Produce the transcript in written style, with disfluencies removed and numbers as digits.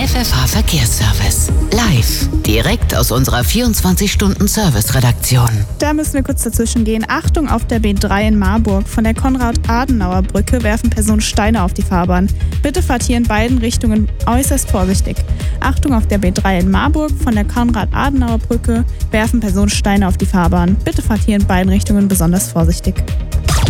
FFH Verkehrsservice. Live, direkt aus unserer 24-Stunden-Service-Redaktion. Da müssen wir kurz dazwischen gehen. Achtung, auf der B3 in Marburg. Von der Konrad-Adenauer-Brücke werfen Personen Steine auf die Fahrbahn. Bitte fahrt hier in beiden Richtungen äußerst vorsichtig. Achtung, auf der B3 in Marburg. Von der Konrad-Adenauer-Brücke werfen Personen Steine auf die Fahrbahn. Bitte fahrt hier in beiden Richtungen besonders vorsichtig.